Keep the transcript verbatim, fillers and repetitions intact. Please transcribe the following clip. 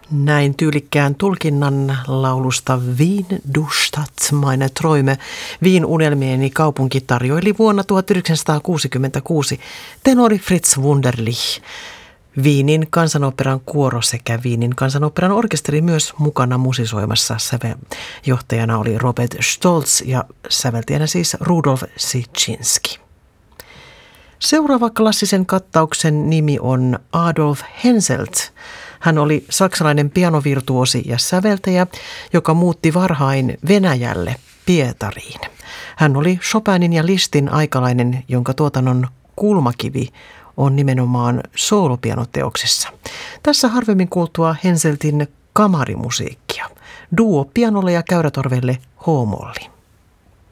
Näin tyylikkään tulkinnan laulusta Wien du Stadt meine Träume, Wien unelmieni kaupunki tarjoili vuonna tuhatyhdeksänsataakuusikymmentäkuusi tenori Fritz Wunderlich. Wienin kansanoperan kuoro sekä Wienin kansanoperan orkesteri myös mukana musisoimassa. Säveljohtajana oli Robert Stolz ja säveltäjänä siis Rudolf Sitschinski. Seuraava klassisen kattauksen nimi on Adolf Henselt. Hän oli saksalainen pianovirtuosi ja säveltäjä, joka muutti varhain Venäjälle Pietariin. Hän oli Chopinin ja Lisztin aikalainen, jonka tuotannon kulmakivi on nimenomaan soolopianoteoksessa. Tässä harvemmin kuultua Henseltin kamarimusiikkia. Duo pianolle ja käyrätorvelle H-molli.